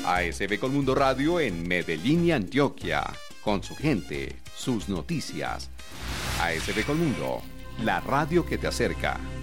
ASB Colmundo Radio en Medellín y Antioquia, con su gente, sus noticias. ASB Colmundo, la radio que te acerca.